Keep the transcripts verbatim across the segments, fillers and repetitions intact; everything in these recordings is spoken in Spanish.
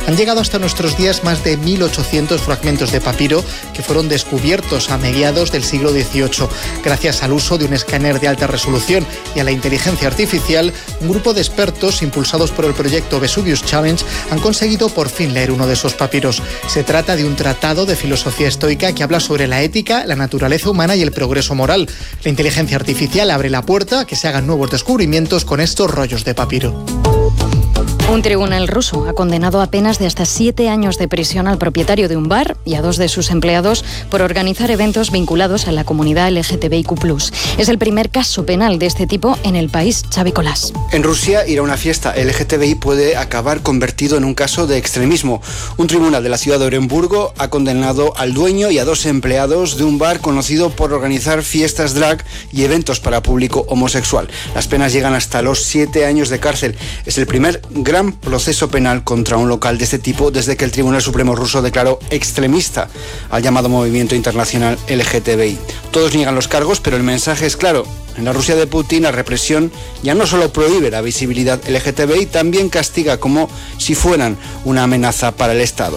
Han llegado hasta nuestros días más de mil ochocientos fragmentos de papiro que fueron descubiertos a mediados del siglo dieciocho. Gracias al uso de un escáner de alta resolución y a la inteligencia artificial, un grupo de expertos impulsados por el proyecto Vesuvius Challenge han conseguido por fin leer uno de esos papiros. Se trata de un tratado de filosofía estoica que habla sobre la ética, la naturaleza humana y el progreso moral. La inteligencia artificial abre la puerta a que se hagan nuevos descubrimientos con estos rollos de papiro. Un tribunal ruso ha condenado a penas de hasta siete años de prisión al propietario de un bar y a dos de sus empleados por organizar eventos vinculados a la comunidad L G T B I Q plus. Es el primer caso penal de este tipo en el país. Xavi Colás. En Rusia, ir a una fiesta L G T B I puede acabar convertido en un caso de extremismo. Un tribunal de la ciudad de Oremburgo ha condenado al dueño y a dos empleados de un bar conocido por organizar fiestas drag y eventos para público homosexual. Las penas llegan hasta los siete años de cárcel. Es el primer gran proceso penal contra un local de este tipo desde que el Tribunal Supremo ruso declaró extremista al llamado movimiento internacional L G T B I. Todos niegan los cargos, pero el mensaje es claro. En la Rusia de Putin, la represión ya no solo prohíbe la visibilidad L G T B I, también castiga como si fueran una amenaza para el Estado.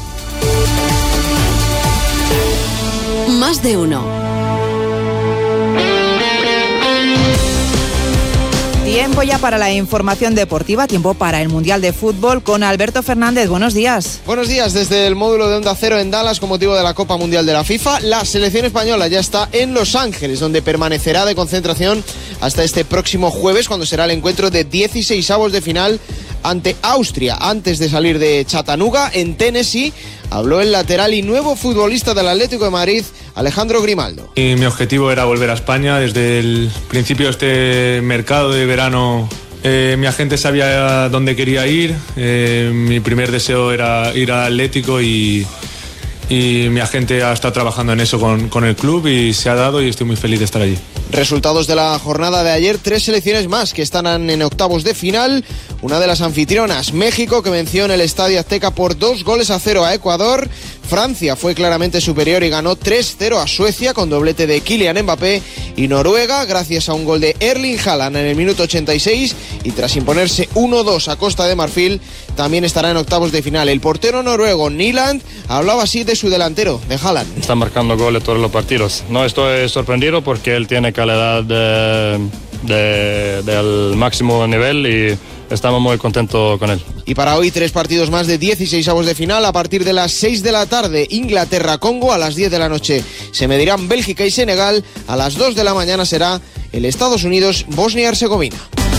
Más de uno. Tiempo ya para la información deportiva, tiempo para el Mundial de Fútbol con Alberto Fernández. Buenos días. Buenos días. Desde el módulo de Onda Cero en Dallas con motivo de la Copa Mundial de la FIFA, la selección española ya está en Los Ángeles, donde permanecerá de concentración hasta este próximo jueves, cuando será el encuentro de dieciseisavos de final ante Austria. Antes de salir de Chattanooga, en Tennessee, habló el lateral y nuevo futbolista del Atlético de Madrid, Alejandro Grimaldo. Y mi objetivo era volver a España. Desde el principio de este mercado de verano, eh, mi agente sabía dónde quería ir. Eh, mi primer deseo era ir al Atlético y, y mi agente ha estado trabajando en eso con, con el club y se ha dado y estoy muy feliz de estar allí. Resultados de la jornada de ayer, tres selecciones más que están en octavos de final. Una de las anfitrionas, México, que venció en el Estadio Azteca por dos goles a cero a Ecuador. Francia fue claramente superior y ganó tres cero a Suecia con doblete de Kylian Mbappé. Y Noruega, gracias a un gol de Erling Haaland en el minuto ochenta y seis y tras imponerse uno dos a Costa de Marfil, también estará en octavos de final. El portero noruego Nyland hablaba así de su delantero, de Haaland. Está marcando goles todos los partidos. No estoy sorprendido porque él tiene calidad de, de, del máximo nivel y estamos muy contentos con él. Y para hoy tres partidos más de dieciseisavos de final a partir de las seis de la tarde. Inglaterra-Congo a las diez de la noche. Se medirán Bélgica y Senegal. A las dos de la mañana será el Estados Unidos-Bosnia y Herzegovina.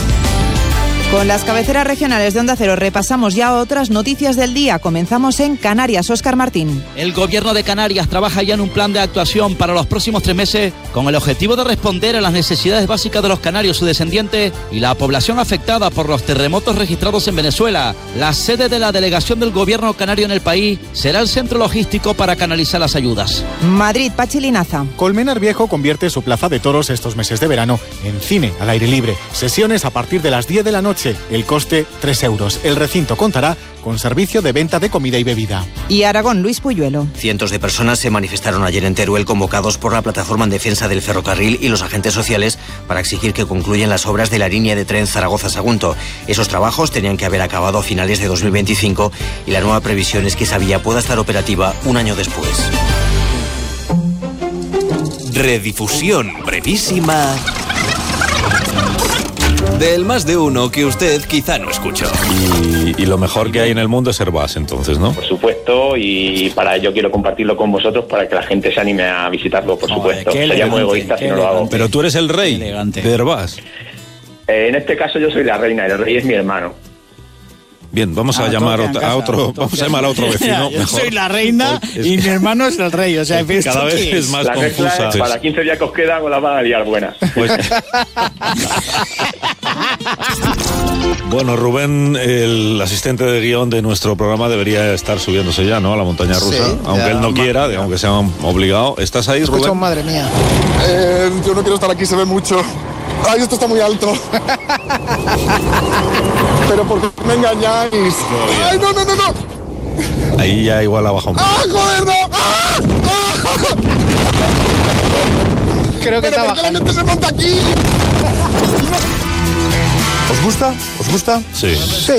Con las cabeceras regionales de Onda Cero repasamos ya otras noticias del día. Comenzamos en Canarias. Óscar Martín. El gobierno de Canarias trabaja ya en un plan de actuación para los próximos tres meses con el objetivo de responder a las necesidades básicas de los canarios, sus descendientes y la población afectada por los terremotos registrados en Venezuela. La sede de la delegación del gobierno canario en el país será el centro logístico para canalizar las ayudas. Madrid, Pachi Linaza. Colmenar Viejo convierte su plaza de toros estos meses de verano en cine al aire libre. Sesiones a partir de las diez de la noche. El coste tres euros. El recinto contará con servicio de venta de comida y bebida. Y Aragón, Luis Puyuelo. Cientos de personas se manifestaron ayer en Teruel convocados por la Plataforma en Defensa del Ferrocarril y los agentes sociales para exigir que concluyan las obras de la línea de tren Zaragoza-Sagunto. Esos trabajos tenían que haber acabado a finales de dos mil veinticinco y la nueva previsión es que esa vía pueda estar operativa un año después. Redifusión brevísima del Más de Uno que usted quizá no escuchó. Y, y lo mejor que hay en el mundo es Airbus, entonces, ¿no? Por supuesto, y para ello quiero compartirlo con vosotros para que la gente se anime a visitarlo, por supuesto. Qué Sería elegante, muy egoísta si no lo hago. Pero tú eres el rey de Airbus. Eh, en este caso yo soy la reina, el rey es mi hermano. Bien, vamos a Ah, llamar toque en a casa, otro, toque. vamos a llamar a otro vecino. Yo mejor. soy la reina Es- y mi hermano es el rey. O sea, es que cada ¿esto vez qué es más La mezcla confusa. es, para quince días que os quedan os la van a liar buena. Bueno, Rubén, el asistente de guión de nuestro programa, debería estar subiéndose ya, ¿no? A la montaña rusa. Sí, aunque ya, él no ma- quiera, aunque sea obligado. ¿Estás ahí, Escucha, Rubén? madre mía. Eh, yo no quiero estar aquí, se ve mucho. Ay, esto está muy alto. Pero ¿por qué me engañáis? Ay, no, no, no, no. Ahí ya igual ha bajado un poco. ¡Ah, joder, no! ¡Ah! ¡Ah! Creo que ¿Pero está por qué la gente se monta aquí? ¿Os gusta? ¿Os gusta? Sí. Sí.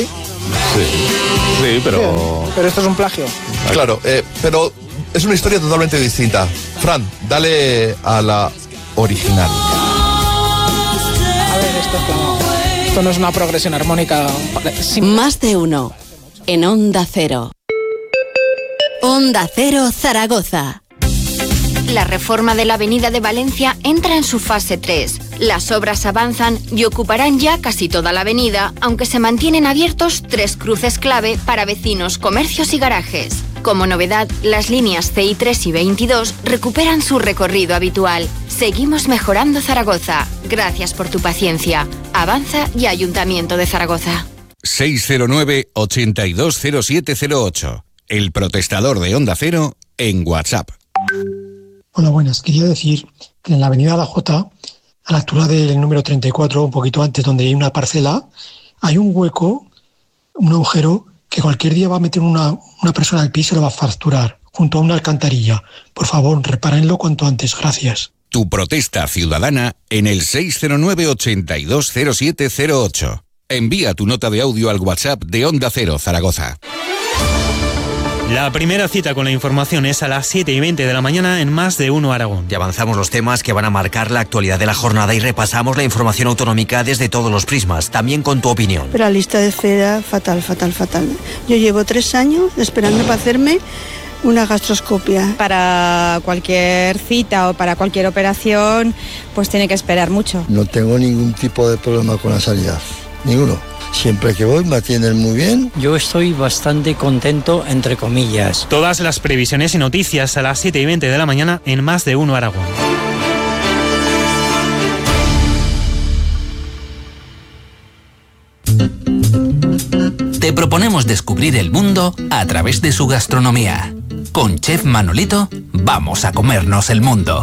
Sí, sí, pero... Sí, pero esto es un plagio. Claro, eh, pero es una historia totalmente distinta. Fran, dale a la original. A ver, esto, claro, esto no es una progresión armónica. Más de uno en Onda Cero. Onda Cero Zaragoza. La reforma de la Avenida de Valencia entra en su fase tres. Las obras avanzan y ocuparán ya casi toda la avenida, aunque se mantienen abiertos tres cruces clave para vecinos, comercios y garajes. Como novedad, las líneas C I tres y veintidós recuperan su recorrido habitual. Seguimos mejorando Zaragoza. Gracias por tu paciencia. Avanza y Ayuntamiento de Zaragoza. seis cero nueve, ochenta y dos cero siete cero ocho. El protestador de Onda Cero en WhatsApp. Hola, buenas. Quería decir que en la avenida La Jota, a la altura del número treinta y cuatro, un poquito antes, donde hay una parcela, hay un hueco, un agujero, que cualquier día va a meter una, una persona al piso y lo va a fracturar, junto a una alcantarilla. Por favor, repárenlo cuanto antes. Gracias. Tu protesta ciudadana en el seis cero nueve, ochenta y dos cero siete cero ocho. Envía tu nota de audio al WhatsApp de Onda Cero Zaragoza. La primera cita con la información es a las siete y veinte de la mañana en Más de Uno Aragón. Y avanzamos los temas que van a marcar la actualidad de la jornada y repasamos la información autonómica desde todos los prismas, también con tu opinión. Pero la lista de espera, fatal, fatal, fatal. Yo llevo tres años esperando para hacerme una gastroscopia. Para cualquier cita o para cualquier operación, pues tiene que esperar mucho. No tengo ningún tipo de problema con la sanidad, ninguno. Siempre que voy me atienden muy bien. Yo estoy bastante contento, entre comillas. Todas las previsiones y noticias a las siete y veinte de la mañana en Más de Uno Aragón. Te proponemos descubrir el mundo a través de su gastronomía. Con Chef Manolito, vamos a comernos el mundo.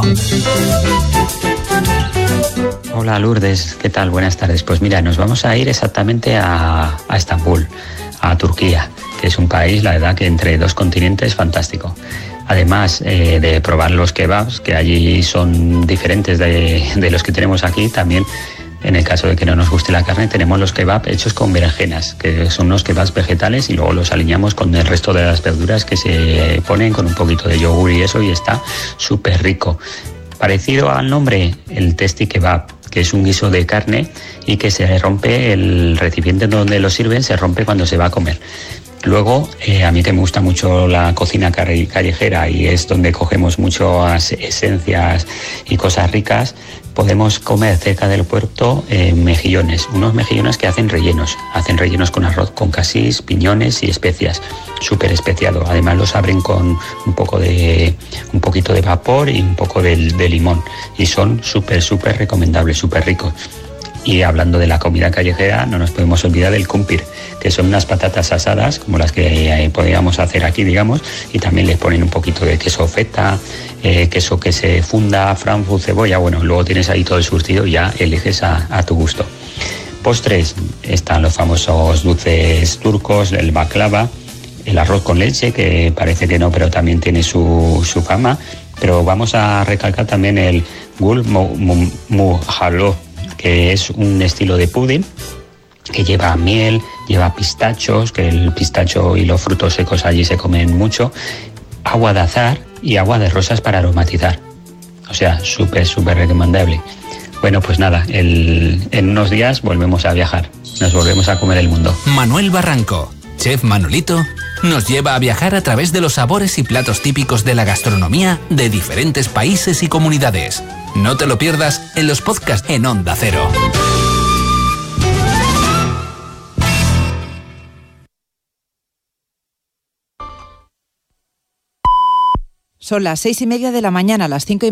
Hola Lourdes, ¿qué tal? Buenas tardes. Pues mira, nos vamos a ir exactamente a, a Estambul, a Turquía, que es un país, la verdad, que entre dos continentes fantástico. Además eh, de probar los kebabs, que allí son diferentes de, de los que tenemos aquí, también en el caso de que no nos guste la carne, tenemos los kebabs hechos con berenjenas, que son unos kebabs vegetales y luego los aliñamos con el resto de las verduras que se ponen con un poquito de yogur y eso, y está súper rico. Parecido al nombre, el testi kebab, que es un guiso de carne y que se rompe, el recipiente donde lo sirven se rompe cuando se va a comer. Luego, eh, a mí que me gusta mucho la cocina callejera y es donde cogemos muchas esencias y cosas ricas, podemos comer cerca del puerto eh, mejillones, unos mejillones que hacen rellenos, hacen rellenos con arroz, con casís, piñones y especias, súper especiado. Además los abren con un poco de un poquito de vapor y un poco de, de limón y son súper, súper recomendables, súper ricos. Y hablando de la comida callejera, no nos podemos olvidar del kumpir, que son unas patatas asadas, como las que eh, podríamos hacer aquí, digamos, y también les ponen un poquito de queso feta, eh, queso que se funda, frankfurt, cebolla, bueno, luego tienes ahí todo el surtido y ya eliges a, a tu gusto. Postres, están los famosos dulces turcos, el baklava, el arroz con leche, que parece que no, pero también tiene su, su fama, pero vamos a recalcar también el gul muhallo, que es un estilo de pudín que lleva miel, lleva pistachos, que el pistacho y los frutos secos allí se comen mucho, agua de azahar y agua de rosas para aromatizar. O sea, súper, súper recomendable. Bueno, pues nada, el, en unos días volvemos a viajar, nos volvemos a comer el mundo. Manuel Barranco, Chef Manolito, nos lleva a viajar a través de los sabores y platos típicos de la gastronomía de diferentes países y comunidades. No te lo pierdas en los podcasts en Onda Cero. Son las seis y media de la mañana, las cinco y